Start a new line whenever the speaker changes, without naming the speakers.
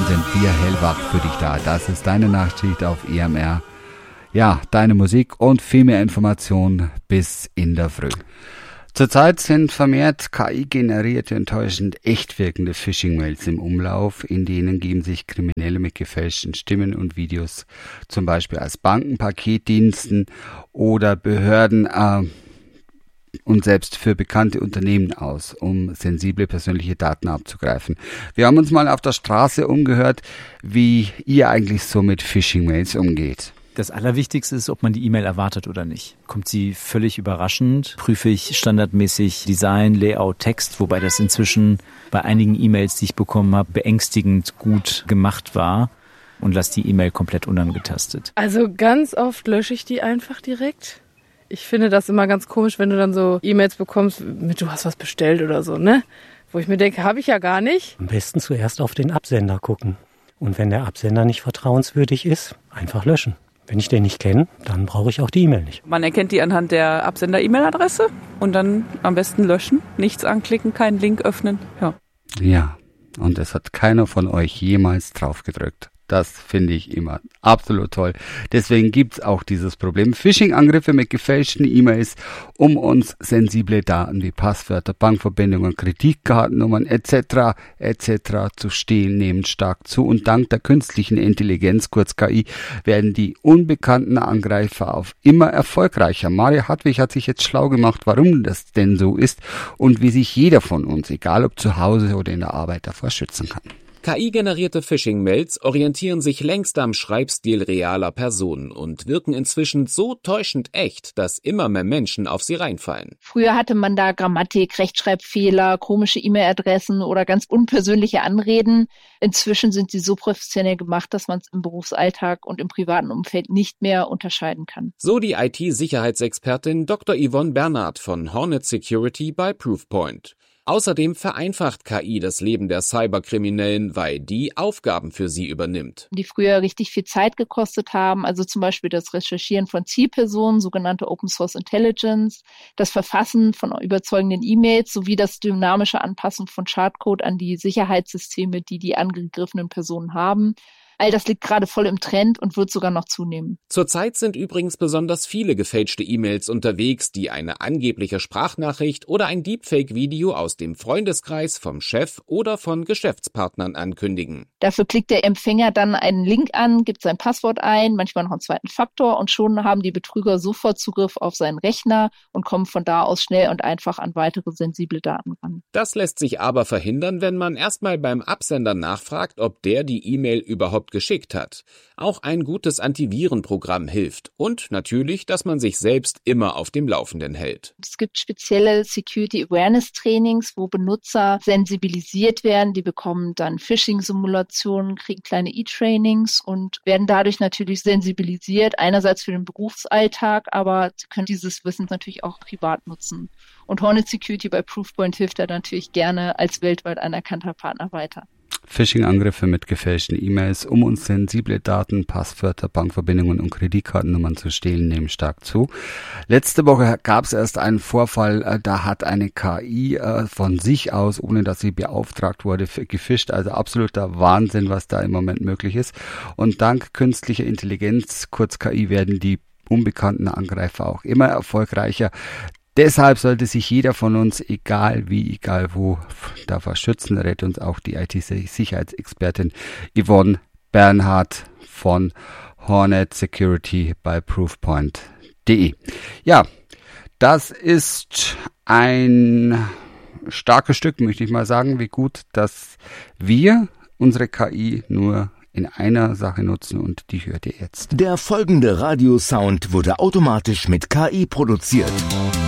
sind wir hellwach für dich da. Das ist deine Nachtschicht auf EMR. Ja, deine Musik und viel mehr Informationen bis in der Früh. Zurzeit sind vermehrt KI-generierte, enttäuschend echt wirkende Phishing-Mails im Umlauf, in denen geben sich Kriminelle mit gefälschten Stimmen und Videos, zum Beispiel als Banken, Paketdiensten oder Behörden und selbst für bekannte Unternehmen aus, um sensible persönliche Daten abzugreifen. Wir haben uns mal auf der Straße umgehört, wie ihr eigentlich so mit Phishing-Mails umgeht.
Das Allerwichtigste ist, ob man die E-Mail erwartet oder nicht. Kommt sie völlig überraschend, prüfe ich standardmäßig Design, Layout, Text, wobei das inzwischen bei einigen E-Mails, die ich bekommen habe, beängstigend gut gemacht war und lasse die E-Mail komplett unangetastet.
Also ganz oft lösche ich die einfach direkt. Ich finde das immer ganz komisch, wenn du dann so E-Mails bekommst mit du hast was bestellt oder so, ne? Wo ich mir denke, habe ich ja gar nicht.
Am besten zuerst auf den Absender gucken. Und wenn der Absender nicht vertrauenswürdig ist, einfach löschen. Wenn ich den nicht kenne, dann brauche ich auch die E-Mail nicht.
Man erkennt die anhand der Absender-E-Mail-Adresse und dann am besten löschen, nichts anklicken, keinen Link öffnen.
Ja, und es hat keiner von euch jemals drauf gedrückt. Das finde ich immer absolut toll. Deswegen gibt's auch dieses Problem. Phishing-Angriffe mit gefälschten E-Mails, um uns sensible Daten wie Passwörter, Bankverbindungen, Kreditkartennummern etc. zu stehlen, nehmen stark zu. Und dank der künstlichen Intelligenz, kurz KI, werden die unbekannten Angreifer auf immer erfolgreicher. Maria Hartwig hat sich jetzt schlau gemacht, warum das denn so ist und wie sich jeder von uns, egal ob zu Hause oder in der Arbeit, davor schützen kann.
KI-generierte Phishing-Mails orientieren sich längst am Schreibstil realer Personen und wirken inzwischen so täuschend echt, dass immer mehr Menschen auf sie reinfallen.
Früher hatte man da Grammatik, Rechtschreibfehler, komische E-Mail-Adressen oder ganz unpersönliche Anreden. Inzwischen sind sie so professionell gemacht, dass man es im Berufsalltag und im privaten Umfeld nicht mehr unterscheiden kann.
So die IT-Sicherheitsexpertin Dr. Yvonne Bernhard von Hornet Security bei Proofpoint. Außerdem vereinfacht KI das Leben der Cyberkriminellen, weil die Aufgaben für sie übernimmt.
Die früher richtig viel Zeit gekostet haben, also zum Beispiel das Recherchieren von Zielpersonen, sogenannte Open Source Intelligence, das Verfassen von überzeugenden E-Mails sowie das dynamische Anpassen von Schadcode an die Sicherheitssysteme, die angegriffenen Personen haben. All das liegt gerade voll im Trend und wird sogar noch zunehmen.
Zurzeit sind übrigens besonders viele gefälschte E-Mails unterwegs, die eine angebliche Sprachnachricht oder ein Deepfake-Video aus dem Freundeskreis, vom Chef oder von Geschäftspartnern ankündigen.
Dafür klickt der Empfänger dann einen Link an, gibt sein Passwort ein, manchmal noch einen zweiten Faktor und schon haben die Betrüger sofort Zugriff auf seinen Rechner und kommen von da aus schnell und einfach an weitere sensible Daten ran.
Das lässt sich aber verhindern, wenn man erstmal beim Absender nachfragt, ob der die E-Mail überhaupt geschickt hat. Auch ein gutes Antivirenprogramm hilft und natürlich, dass man sich selbst immer auf dem Laufenden hält.
Es gibt spezielle Security Awareness Trainings, wo Benutzer sensibilisiert werden. Die bekommen dann Phishing-Simulationen, kriegen kleine E-Trainings und werden dadurch natürlich sensibilisiert, einerseits für den Berufsalltag, aber sie können dieses Wissen natürlich auch privat nutzen. Und Hornet Security bei Proofpoint hilft da natürlich gerne als weltweit anerkannter Partner weiter.
Phishing-Angriffe mit gefälschten E-Mails, um uns sensible Daten, Passwörter, Bankverbindungen und Kreditkartennummern zu stehlen, nehmen stark zu. Letzte Woche gab es erst einen Vorfall, da hat eine KI von sich aus, ohne dass sie beauftragt wurde, gefischt. Also absoluter Wahnsinn, was da im Moment möglich ist. Und dank künstlicher Intelligenz, kurz KI, werden die unbekannten Angreifer auch immer erfolgreicher. Deshalb sollte sich jeder von uns, egal wie, egal wo, davor schützen, rät uns auch die IT-Sicherheitsexpertin Yvonne Bernhard von Hornet Security bei Proofpoint.de. Ja, das ist ein starkes Stück, möchte ich mal sagen, wie gut, dass wir unsere KI nur in einer Sache nutzen und die hört ihr jetzt.
Der folgende Radiosound wurde automatisch mit KI produziert.